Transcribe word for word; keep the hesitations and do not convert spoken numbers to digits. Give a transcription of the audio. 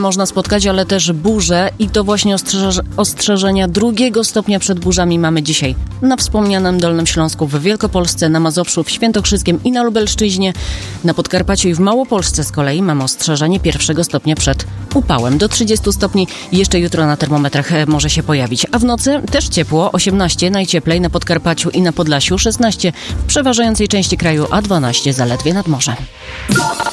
można spotkać, ale też burze i to właśnie ostrzeż- ostrzeżenia drugiego stopnia przed burzami mamy dzisiaj na wspomnianym Dolnym Śląsku, w Wielkopolsce, na Mazowszu, w Świętokrzyskiem i na Lubelszczyźnie. Na Podkarpaciu i w Małopolsce z kolei mamy ostrzeżenie pierwszego stopnia przed upałem. Do trzydziestu stopni jeszcze jutro na termometrach może się pojawić. A w nocy też ciepło, osiemnaście, najcieplej na Podkarpaciu i na Podlasiu, szesnaście w przeważającej części kraju, a dwanaście zaledwie nad morzem.